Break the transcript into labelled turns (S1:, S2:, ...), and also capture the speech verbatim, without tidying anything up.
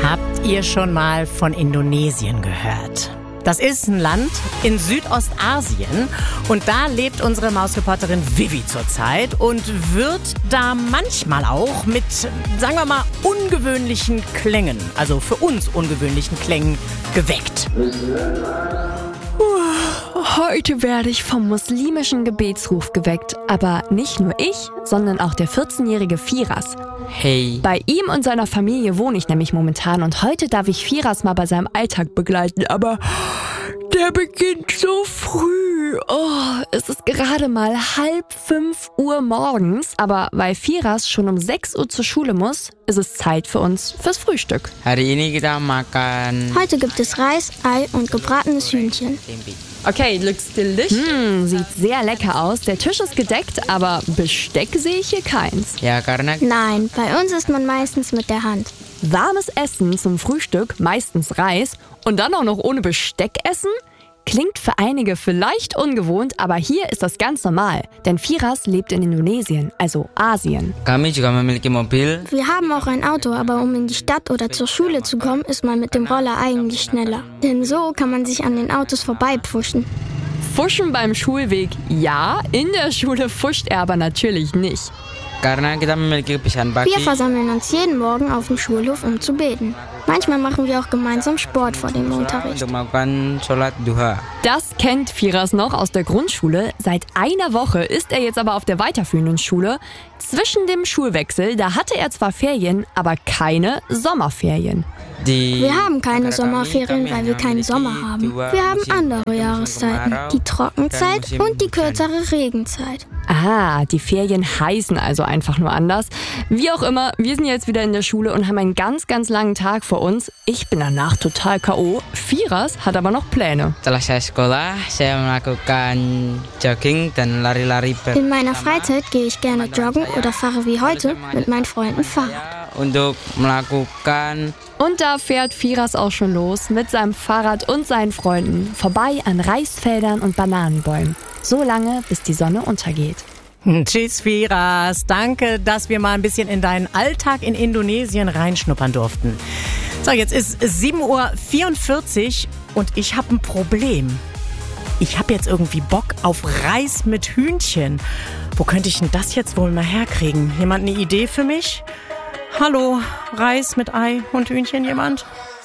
S1: Habt ihr schon mal von Indonesien gehört? Das ist ein Land in Südostasien und da lebt unsere Mausreporterin Vivi zurzeit und wird da manchmal auch mit, sagen wir mal, ungewöhnlichen Klängen, also für uns ungewöhnlichen Klängen, geweckt.
S2: Heute werde ich vom muslimischen Gebetsruf geweckt. Aber nicht nur ich, sondern auch der vierzehnjährige Firas.
S3: Hey.
S2: Bei ihm und seiner Familie wohne ich nämlich momentan und heute darf ich Firas mal bei seinem Alltag begleiten. Aber der beginnt so früh. Oh, es ist gerade mal halb fünf Uhr morgens. Aber weil Firas schon um sechs Uhr zur Schule muss, ist es Zeit für uns fürs Frühstück.
S3: Hari ini kita makan.
S4: Heute gibt es Reis, Ei und gebratenes Hühnchen.
S5: Okay, looks delicious.
S2: Hm, sieht sehr lecker aus. Der Tisch ist gedeckt, aber Besteck sehe ich hier keins.
S3: Ja, karena
S4: Nein, bei uns isst man meistens mit der Hand.
S2: Warmes Essen zum Frühstück, meistens Reis und dann auch noch ohne Besteck essen? Klingt für einige vielleicht ungewohnt, aber hier ist das ganz normal. Denn Firas lebt in Indonesien, also Asien.
S3: kami juga memiliki mobil.
S4: Wir haben auch ein Auto, aber um in die Stadt oder zur Schule zu kommen, ist man mit dem Roller eigentlich schneller. Denn so kann man sich an den Autos vorbeipfuschen.
S2: Fuschen beim Schulweg, ja. In der Schule fuscht er aber natürlich nicht.
S3: Karena kita memiliki kebiasaan pagi.
S4: Wir versammeln uns jeden Morgen auf dem Schulhof, um zu beten. Manchmal machen wir auch gemeinsam Sport vor dem Unterricht.
S3: Untuk melakukan sholat duha.
S2: Das kennt Firas noch aus der Grundschule. Seit einer Woche ist er jetzt aber auf der weiterführenden Schule. Zwischen dem Schulwechsel, da hatte er zwar Ferien, aber keine Sommerferien.
S3: Die
S4: Wir haben keine Sommerferien, weil wir keinen Sommer haben. Wir haben andere Jahreszeiten. Die Trockenzeit und die kürzere Regenzeit.
S2: Ah, die Ferien heißen also einfach nur anders. Wie auch immer, wir sind jetzt wieder in der Schule und haben einen ganz, ganz langen Tag vor uns. Ich bin danach total K O Firas hat aber noch Pläne.
S3: Setelah saya sekolah, saya melakukan jogging dan lari-lari
S4: In meiner Freizeit gehe ich gerne joggen oder fahre wie heute mit meinen Freunden Fahrrad.
S3: untuk melakukan.
S2: Und da fährt Firas auch schon los mit seinem Fahrrad und seinen Freunden vorbei an Reisfeldern und Bananenbäumen. So lange, bis die Sonne untergeht.
S1: Tschüss, Firas. Danke, dass wir mal ein bisschen in deinen Alltag in Indonesien reinschnuppern durften. So, jetzt ist sieben Uhr vierundvierzig und ich habe ein Problem. Ich habe jetzt irgendwie Bock auf Reis mit Hühnchen. Wo könnte ich denn das jetzt wohl mal herkriegen? Jemand eine Idee für mich? Hallo, Reis mit Ei und Hühnchen, jemand?